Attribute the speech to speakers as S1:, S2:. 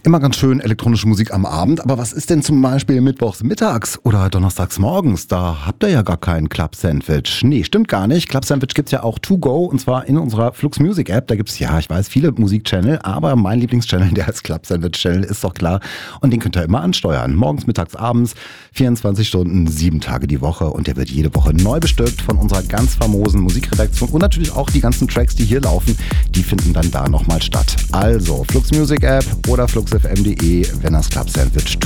S1: Immer ganz schön elektronische Musik am Abend, aber was ist denn zum Beispiel mittwochs mittags oder donnerstags morgens? Da habt ihr ja gar kein Club Sandwich. Nee, stimmt gar nicht. Club Sandwich gibt's ja auch to go und zwar in unserer Flux Music App. Da gibt's, ja, ich weiß, viele Musikchannel, aber mein Lieblingschannel, der heißt Club Sandwich Channel, ist doch klar. Und den könnt ihr immer ansteuern. Morgens, mittags, abends, 24 Stunden, 7 Tage die Woche. Und der wird jede Woche neu bestückt von unserer ganz famosen Musikredaktion. Und natürlich auch die ganzen Tracks, die hier laufen, die finden dann da nochmal statt. Also, Flux Music App oder fluxfm.de, wenn das Club Sandwich